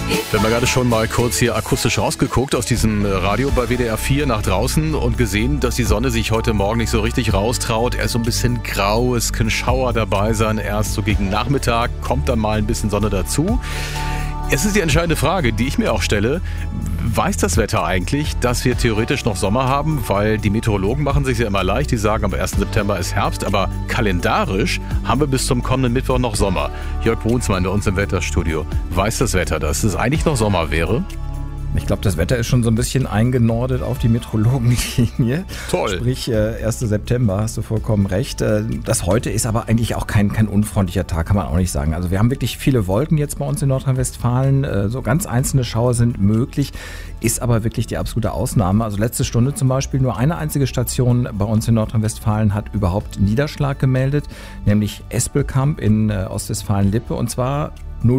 Wir haben ja gerade schon mal kurz hier akustisch rausgeguckt aus diesem Radio bei WDR 4 nach draußen und gesehen, dass die Sonne sich heute Morgen nicht so richtig raustraut. Erst so ein bisschen grau, es können Schauer dabei sein. Erst so gegen Nachmittag kommt dann mal ein bisschen Sonne dazu. Es ist die entscheidende Frage, die ich mir auch stelle. Weiß das Wetter eigentlich, dass wir theoretisch noch Sommer haben? Weil die Meteorologen machen sich ja immer leicht. Die sagen, am 1. September ist Herbst. Aber kalendarisch haben wir bis zum kommenden Mittwoch noch Sommer. Jörg Brunsmann bei uns im Wetterstudio. Weiß das Wetter, dass es eigentlich noch Sommer wäre? Ich glaube, das Wetter ist schon so ein bisschen eingenordet auf die Meteorologenlinie. Toll. Sprich, 1. September, hast du vollkommen recht. Das heute ist aber eigentlich auch kein unfreundlicher Tag, kann man auch nicht sagen. Also wir haben wirklich viele Wolken jetzt bei uns in Nordrhein-Westfalen. So ganz einzelne Schauer sind möglich, ist aber wirklich die absolute Ausnahme. Also letzte Stunde zum Beispiel, nur eine einzige Station bei uns in Nordrhein-Westfalen hat überhaupt Niederschlag gemeldet, nämlich Espelkamp in Ostwestfalen-Lippe, und zwar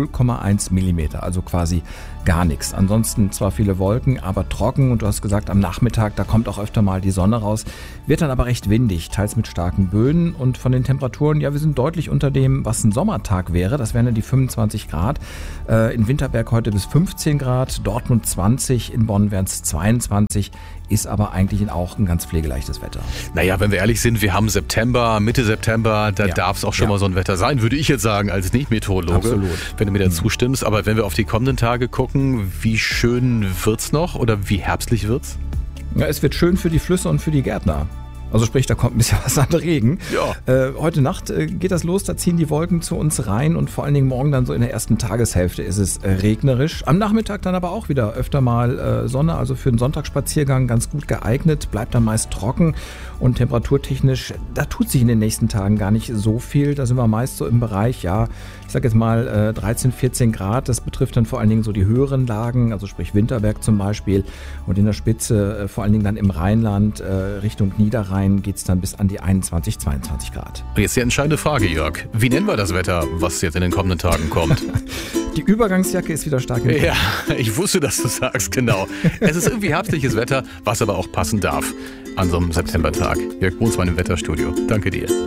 0,1 Millimeter, also quasi gar nichts. Ansonsten zwar viele Wolken, aber trocken, und du hast gesagt, am Nachmittag, da kommt auch öfter mal die Sonne raus, wird dann aber recht windig, teils mit starken Böen, und von den Temperaturen, ja, wir sind deutlich unter dem, was ein Sommertag wäre. Das wären ja die 25 Grad. In Winterberg heute bis 15 Grad, Dortmund 20, in Bonn wären es 22, ist aber eigentlich auch ein ganz pflegeleichtes Wetter. Naja, wenn wir ehrlich sind, wir haben September, Mitte September, da darf es auch schon mal so ein Wetter sein, würde ich jetzt sagen, als Nicht-Meteorologe. Absolut. Wenn du mir da zustimmst. Aber wenn wir auf die kommenden Tage gucken, wie schön wird's noch oder wie herbstlich wird's? Ja, es wird schön für die Flüsse und für die Gärtner. Also sprich, da kommt ein bisschen was an Regen. Ja. Heute Nacht geht das los, da ziehen die Wolken zu uns rein, und vor allen Dingen morgen dann so in der ersten Tageshälfte ist es regnerisch. Am Nachmittag dann aber auch wieder öfter mal Sonne, also für einen Sonntagsspaziergang ganz gut geeignet, bleibt dann meist trocken, und temperaturtechnisch, da tut sich in den nächsten Tagen gar nicht so viel. Da sind wir meist so im Bereich, ja, ich sag jetzt mal 13, 14 Grad. Das betrifft dann vor allen Dingen so die höheren Lagen, also sprich Winterberg zum Beispiel, und in der Spitze vor allen Dingen dann im Rheinland Richtung Niederrhein geht es dann bis an die 21, 22 Grad. Und jetzt die entscheidende Frage, Jörg. Wie nennen wir das Wetter, was jetzt in den kommenden Tagen kommt? Die Übergangsjacke ist wieder stark im Kommen. Ja, ich wusste, dass du sagst, genau. Es ist irgendwie herbstliches Wetter, was aber auch passen darf an so einem Septembertag. Jörg Brunsmann im Wetterstudio. Danke dir.